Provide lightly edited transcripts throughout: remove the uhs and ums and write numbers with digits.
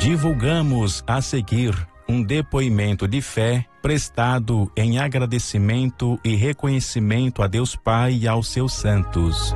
Divulgamos a seguir um depoimento de fé prestado em agradecimento e reconhecimento a Deus Pai e aos seus santos.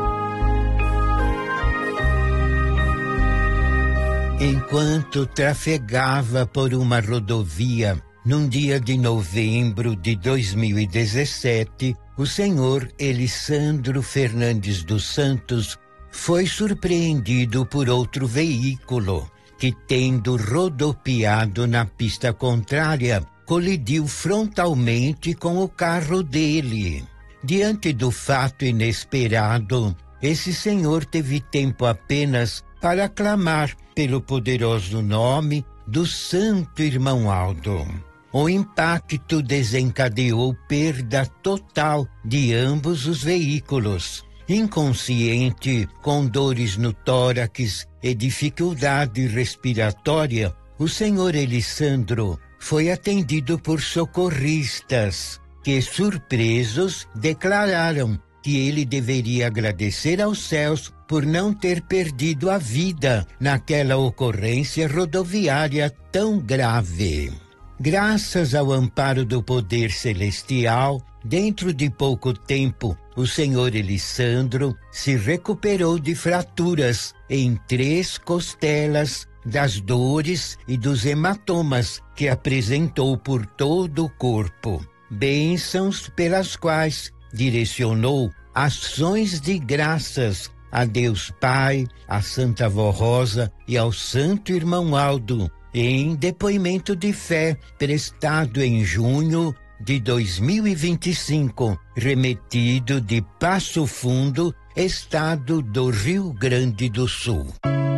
Enquanto trafegava por uma rodovia num dia de novembro de 2017, o senhor Elisandro Fernandes dos Santos foi surpreendido por outro veículo que, tendo rodopiado na pista contrária, colidiu frontalmente com o carro dele. Diante do fato inesperado, esse senhor teve tempo apenas para clamar pelo poderoso nome do Santo Irmão Aldo. O impacto desencadeou perda total de ambos os veículos. Inconsciente, com dores no tórax e dificuldade respiratória, o senhor Elisandro foi atendido por socorristas, que, surpresos, declararam que ele deveria agradecer aos céus por não ter perdido a vida naquela ocorrência rodoviária tão grave. Graças ao amparo do poder celestial, dentro de pouco tempo, o senhor Elisandro se recuperou de fraturas em 3 costelas, das dores e dos hematomas que apresentou por todo o corpo. Bênçãos pelas quais direcionou ações de graças a Deus Pai, a Santa Vó Rosa e ao Santo Irmão Aldo, em depoimento de fé prestado em junho de 2025, remetido de Passo Fundo, estado do Rio Grande do Sul.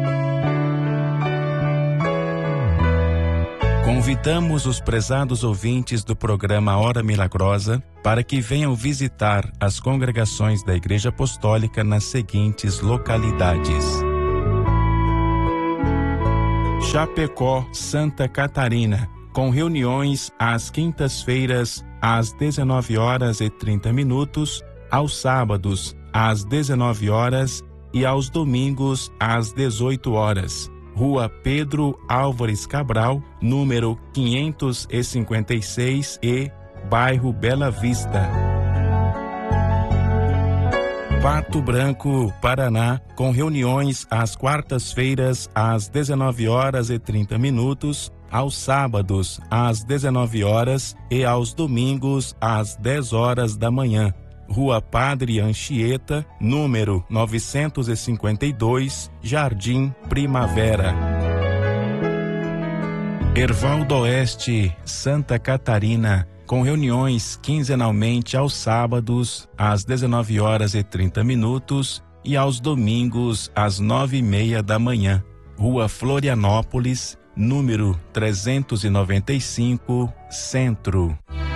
Convidamos os prezados ouvintes do programa Hora Milagrosa para que venham visitar as congregações da Igreja Apostólica nas seguintes localidades: Chapecó, Santa Catarina, com reuniões às quintas-feiras às 19h30, aos sábados às 19h e aos domingos às 18h. Rua Pedro Álvares Cabral, número 556 e bairro Bela Vista. Pato Branco, Paraná, com reuniões às quartas-feiras às 19h30, aos sábados às 19h e aos domingos às 10h da manhã. Rua Padre Anchieta, número 952, Jardim Primavera. Hervaldo Oeste, Santa Catarina, com reuniões quinzenalmente aos sábados às 19h30 e aos domingos às 9h30 da manhã. Rua Florianópolis, número 395, Centro.